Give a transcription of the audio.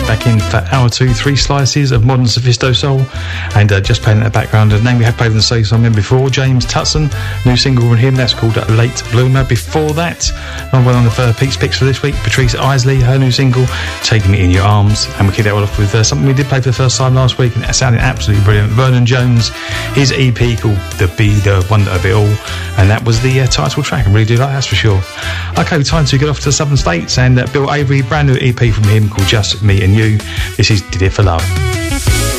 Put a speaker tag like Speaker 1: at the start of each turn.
Speaker 1: back in for hour 2, 3 slices of modern sophisto soul, and just playing in the background a name we had played in the Say Song before, James Tutson, new single from him, that's called Late Bloomer. Before that, on one of the Pete's Picks for this week, Patrice Isley, her new single, Taking Me In Your Arms, and we kick that one off with something we did play for the first time last week, and that sounded absolutely brilliant. Vernon Jones, his EP called The Wonder of It All, and that was the title track. I really do like that, that's for sure. Okay, time to get off to the southern states, and Bill Avery, brand new EP from him called Just Me and You. This is Did It For Love.